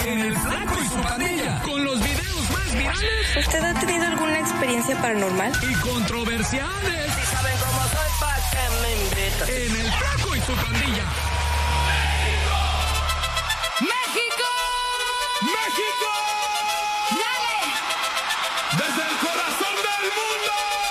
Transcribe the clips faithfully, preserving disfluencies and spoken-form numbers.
en El Flaco y su Pandilla. Con los videos más virales. ¿Usted ha tenido alguna experiencia paranormal? Y controversiales. Si saben cómo soy, ¿pa' qué me invitan? En El Flaco y su Pandilla. ¡México! ¡México! ¡Dale! ¡Desde el corazón del mundo!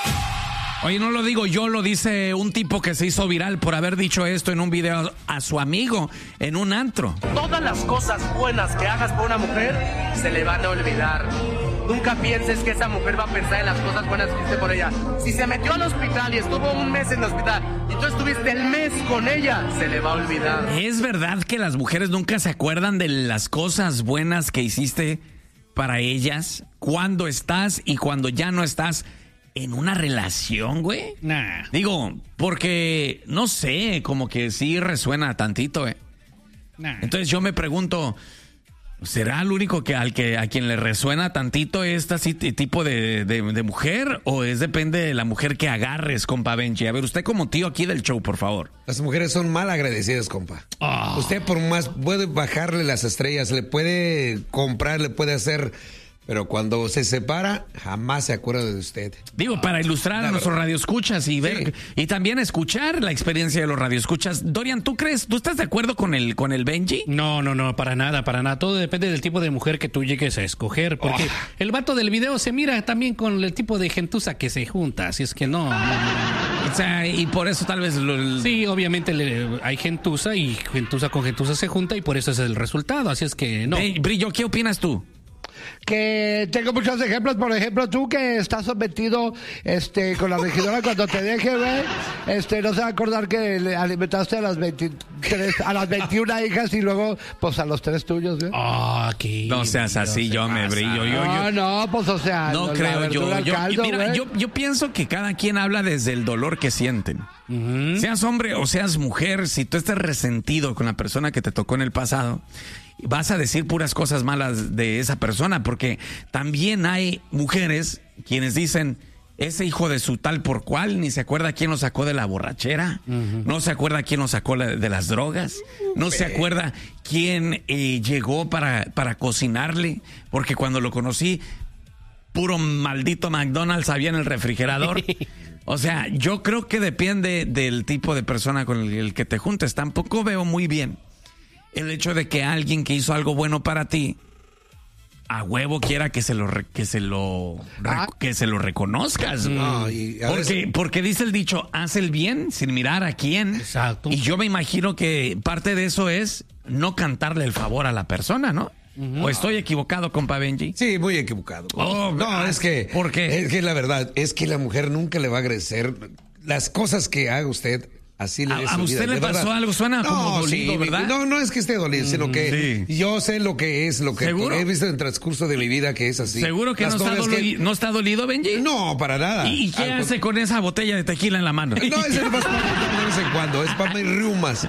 Oye, no lo digo yo, lo dice un tipo que se hizo viral por haber dicho esto en un video a su amigo en un antro. Todas las cosas buenas que hagas por una mujer se le van a olvidar. Nunca pienses que esa mujer va a pensar en las cosas buenas que hiciste por ella. Si se metió al hospital y estuvo un mes en el hospital y tú estuviste el mes con ella, se le va a olvidar. ¿Es verdad que las mujeres nunca se acuerdan de las cosas buenas que hiciste para ellas cuando estás y cuando ya no estás en una relación, güey? Nah. Digo, porque, no sé, como que sí resuena tantito, eh. Nah. Entonces yo me pregunto, ¿será el único que al que a quien le resuena tantito este así, tipo de, de, de mujer? ¿O es depende de la mujer que agarres, compa Benji? A ver, usted como tío aquí del show, por favor. Las mujeres son mal agradecidas, compa. Oh. Usted por más puede bajarle las estrellas, le puede comprar, le puede hacer... Pero cuando se separa, jamás se acuerda de usted. Digo, para ilustrar a nuestros radioescuchas y ver, sí. y también escuchar la experiencia de los radioescuchas. Dorian, ¿tú crees, tú estás de acuerdo con el, con el Benji? No, no, no, para nada, para nada. Todo depende del tipo de mujer que tú llegues a escoger. Porque oh. el vato del video se mira también con el tipo de gentuza que se junta. Así es que no. no, no, no. O sea, y por eso tal vez... Lo, el... Sí, obviamente le, hay gentuza y gentuza con gentuza se junta y por eso es el resultado. Así es que no. Hey, Brillo, ¿qué opinas tú? Que tengo muchos ejemplos, por ejemplo, tú que estás sometido este, con la regidora cuando te deje, güey, este, no se va a acordar que le alimentaste a las veintitrés, a las veintiuna hijas y luego, pues a los tres tuyos, güey. Ah, oh, qué no seas así, yo me brillo. Yo, no, yo, no, pues o sea, no, no creo yo. Yo, caldo, mira, yo, yo pienso que cada quien habla desde el dolor que sienten. Uh-huh. Seas hombre o seas mujer, si tú estás resentido con la persona que te tocó en el pasado, vas a decir puras cosas malas de esa persona, porque también hay mujeres quienes dicen, ese hijo de su tal por cual ni se acuerda quién lo sacó de la borrachera, uh-huh. no se acuerda quién lo sacó de las drogas, no se acuerda quién eh, llegó para, para cocinarle, porque cuando lo conocí, puro maldito McDonald's había en el refrigerador. O sea, yo creo que depende del tipo de persona con el, el que te juntes. Tampoco veo muy bien el hecho de que alguien que hizo algo bueno para ti a huevo quiera que se lo re, que se lo ah. que se lo reconozcas. No, y porque veces... porque dice el dicho, haz el bien sin mirar a quién. Exacto. Y yo me imagino que parte de eso es no cantarle el favor a la persona, ¿no? Uh-huh. ¿O estoy equivocado, compa Benji? Sí, muy equivocado. Oh, no, ah, es que ¿por qué? Es que la verdad es que la mujer nunca le va a agradecer las cosas que haga usted. Así le a, a usted vida, le pasó verdad. algo, suena no, como dolido, sí, ¿verdad? No, no es que esté dolido, sino que sí. yo sé lo que es, lo que ¿Seguro? he visto en el transcurso de mi vida que es así. ¿Seguro que, no está, doli- que... no está dolido, Benji? No, para nada. ¿Y, y qué Algo... hace con esa botella de tequila en la mano? No, es el más de vez en cuando, es para mis riumas.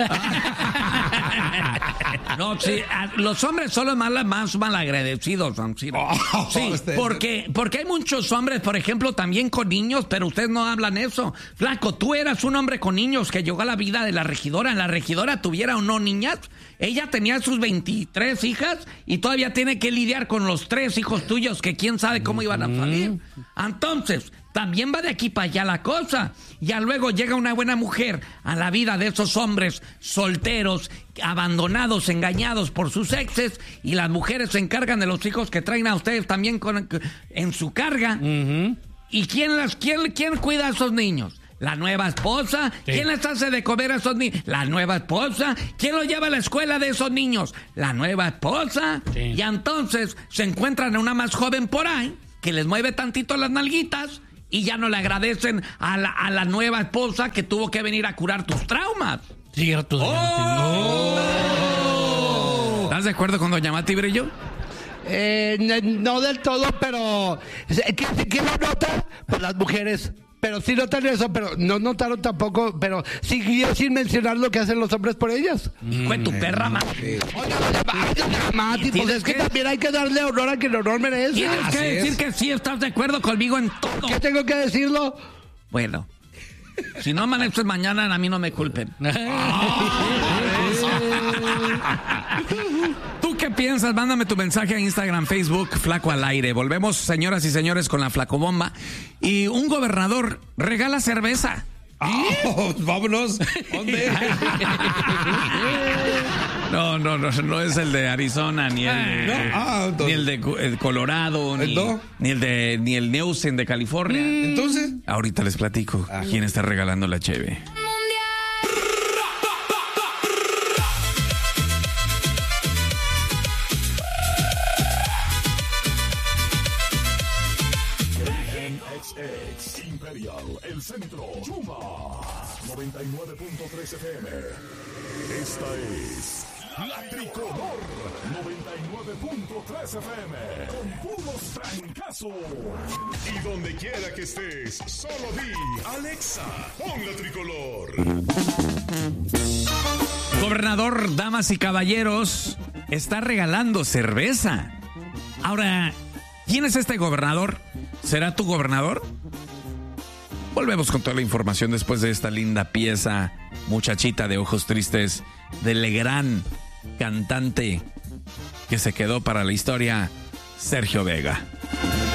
No, sí, los hombres son los más, más malagradecidos, sí, oh, sí porque, porque hay muchos hombres, por ejemplo, también con niños, pero ustedes no hablan eso. Flaco, tú eras un hombre con niños que llegó a la vida de la regidora. La regidora tuviera o no niñas, ella tenía sus veintitrés hijas y todavía tiene que lidiar con los tres hijos tuyos que quién sabe cómo iban a salir. Entonces, también va de aquí para allá la cosa. Ya luego llega una buena mujer a la vida de esos hombres solteros, abandonados, engañados por sus exes, y las mujeres se encargan de los hijos que traen a ustedes también con, en su carga. Uh-huh. ¿Y quién, las, quién, quién cuida a esos niños? La nueva esposa. Sí. ¿Quién les hace de comer a esos niños? La nueva esposa. ¿Quién los lleva a la escuela de esos niños? La nueva esposa. Sí. Y entonces se encuentran a una más joven por ahí que les mueve tantito las nalguitas y ya no le agradecen a la, a la nueva esposa que tuvo que venir a curar tus traumas. Cierto. ¡Oh! ¡Oh! ¿Estás de acuerdo con doña Mati Brillo? Eh, no del todo, pero ¿quién lo nota? Pues las mujeres. Pero sí notan eso, pero no notaron tampoco, pero siguió sin mencionar lo que hacen los hombres por ellas. Hijo de tu perra, Mati. Oiga, Mati, pues es que, que también hay que darle honor a quien el honor merece. Tienes Así que es. decir que sí estás de acuerdo conmigo en todo. ¿Qué tengo que decirlo? Bueno, si no amaneces mañana, a mí no me culpen. ¿Tú qué qué piensas? Mándame tu mensaje a Instagram, Facebook, Flaco al Aire. Volvemos, señoras y señores, con la Flacobomba. Y un gobernador regala cerveza. Oh, vámonos. ¿Dónde? No, no, no, no es el de Arizona, ni el, ¿No? Ah, ni el de el Colorado, ni, ¿No? ni el de ni el Neusen de California. Entonces, ahorita les platico Ah. quién está regalando la cheve. Imperial, el centro, Chuma, noventa y nueve punto tres F M. Esta es La Tricolor, noventa y nueve punto tres F M, con puros francazos. Y donde quiera que estés, solo di, Alexa, pon La Tricolor. Gobernador, damas y caballeros, está regalando cerveza. Ahora, ¿quién es este gobernador? ¿Será tu gobernador? Volvemos con toda la información después de esta linda pieza, Muchachita de ojos tristes, del gran cantante que se quedó para la historia, Sergio Vega.